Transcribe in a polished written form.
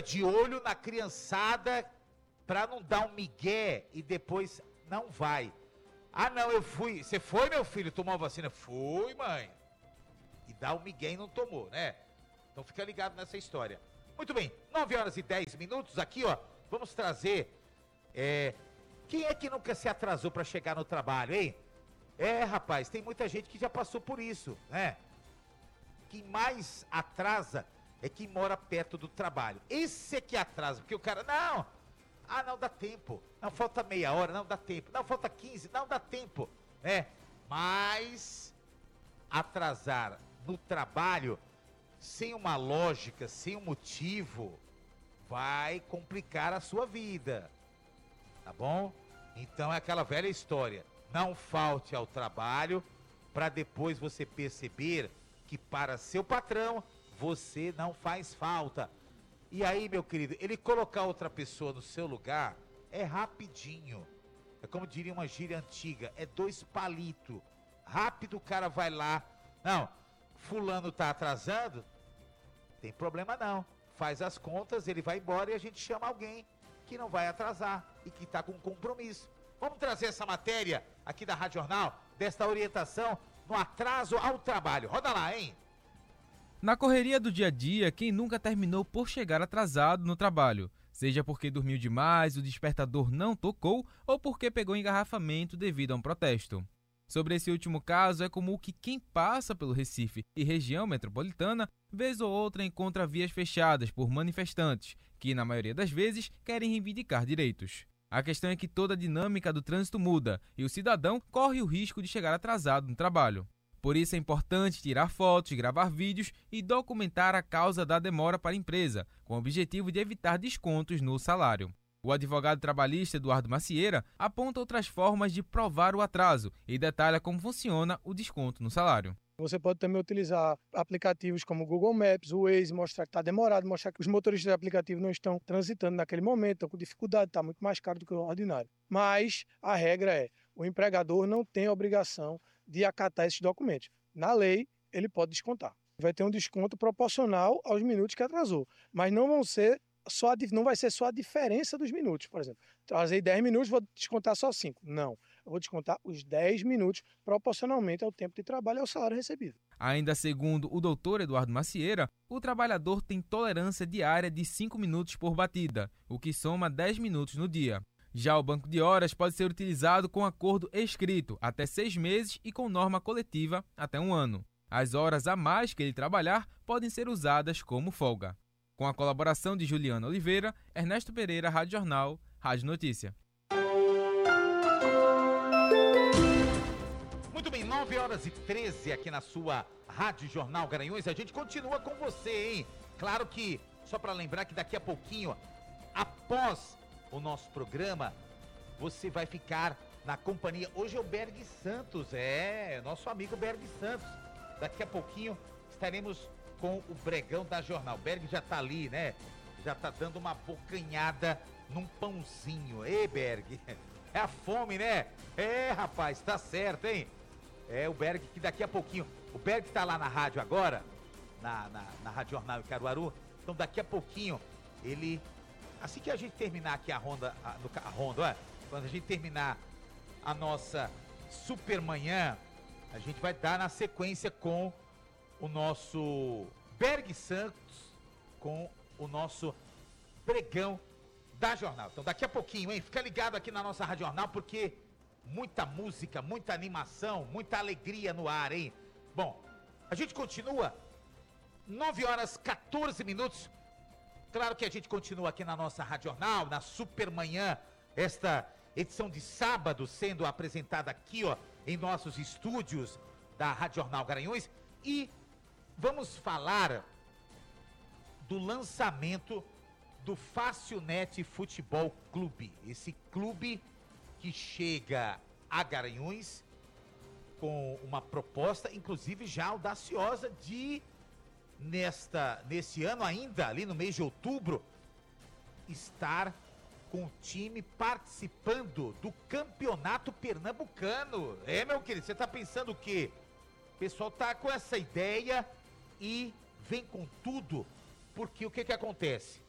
de olho na criançada pra não dar um migué e depois não vai. Ah, não, eu fui. Você foi, meu filho, tomou a vacina? Fui, mãe. E dá um migué e não tomou, né? Então fica ligado nessa história. Muito bem, 9h10 aqui, ó, vamos trazer, quem é que nunca se atrasou pra chegar no trabalho, hein? Rapaz, tem muita gente que já passou por isso, né? Quem mais atrasa é quem mora perto do trabalho. Esse é que atrasa, porque o cara, não dá tempo, não, falta meia hora, não dá tempo, não, falta 15, não dá tempo, mas atrasar no trabalho, sem uma lógica, sem um motivo, vai complicar a sua vida, tá bom? Então é aquela velha história, não falte ao trabalho, para depois você perceber que para seu patrão, você não faz falta. E aí, meu querido, ele colocar outra pessoa no seu lugar, é rapidinho, é como diria uma gíria antiga, é 2 palitos, rápido o cara vai lá, não, fulano tá atrasando, tem problema não, faz as contas, ele vai embora e a gente chama alguém que não vai atrasar e que tá com compromisso. Vamos trazer essa matéria aqui da Rádio Jornal, desta orientação no atraso ao trabalho. Roda lá, hein? Na correria do dia a dia, quem nunca terminou por chegar atrasado no trabalho? Seja porque dormiu demais, o despertador não tocou ou porque pegou engarrafamento devido a um protesto. Sobre esse último caso, é comum que quem passa pelo Recife e região metropolitana, vez ou outra encontra vias fechadas por manifestantes, que na maioria das vezes querem reivindicar direitos. A questão é que toda a dinâmica do trânsito muda e o cidadão corre o risco de chegar atrasado no trabalho. Por isso é importante tirar fotos, gravar vídeos e documentar a causa da demora para a empresa, com o objetivo de evitar descontos no salário. O advogado trabalhista Eduardo Macieira aponta outras formas de provar o atraso e detalha como funciona o desconto no salário. Você pode também utilizar aplicativos como o Google Maps, o Waze, mostrar que está demorado, mostrar que os motoristas do aplicativo não estão transitando naquele momento, estão com dificuldade, está muito mais caro do que o ordinário. Mas a regra é, o empregador não tem a obrigação de acatar esses documentos. Na lei, ele pode descontar. Vai ter um desconto proporcional aos minutos que atrasou, mas não vai ser só a diferença dos minutos, por exemplo. Atrasei 10 minutos, vou descontar só 5. Não. Eu vou descontar os 10 minutos proporcionalmente ao tempo de trabalho e ao salário recebido. Ainda segundo o doutor Eduardo Macieira, o trabalhador tem tolerância diária de 5 minutos por batida, o que soma 10 minutos no dia. Já o banco de horas pode ser utilizado com acordo escrito até 6 meses e com norma coletiva até 1 ano. As horas a mais que ele trabalhar podem ser usadas como folga. Com a colaboração de Juliana Oliveira, Ernesto Pereira, Rádio Jornal, Rádio Notícia. Muito bem, 9h13 aqui na sua Rádio Jornal Garanhuns. A gente continua com você, hein? Claro que, só para lembrar que daqui a pouquinho, após o nosso programa, você vai ficar na companhia. Hoje é o Berg Santos, nosso amigo Berg Santos. Daqui a pouquinho estaremos com o Bregão da Jornal. O Berg já tá ali, né? Já tá dando uma bocanhada num pãozinho. Ei, Berg, é a fome, né? Rapaz, tá certo, hein? O Berg que daqui a pouquinho... O Berg tá lá na rádio agora, na Rádio Jornal em Caruaru. Então daqui a pouquinho, ele... Assim que a gente terminar aqui a ronda, quando a gente terminar a nossa Supermanhã, a gente vai dar na sequência com o nosso Berg Santos, com o nosso Bregão da Jornal. Então daqui a pouquinho, hein? Fica ligado aqui na nossa Rádio Jornal, porque muita música, muita animação, muita alegria no ar, hein? Bom, a gente continua, 9h14. Claro que a gente continua aqui na nossa Rádio Jornal, na Supermanhã, esta edição de sábado sendo apresentada aqui, ó, em nossos estúdios da Rádio Jornal Garanhuns, e vamos falar do lançamento do Facilnet Futebol Clube. Esse clube que chega a Garanhuns com uma proposta, inclusive já audaciosa, de nesse ano ainda, ali no mês de outubro, estar com o time participando do Campeonato Pernambucano. Meu querido, você tá pensando o quê? O pessoal tá com essa ideia e vem com tudo, porque o que acontece?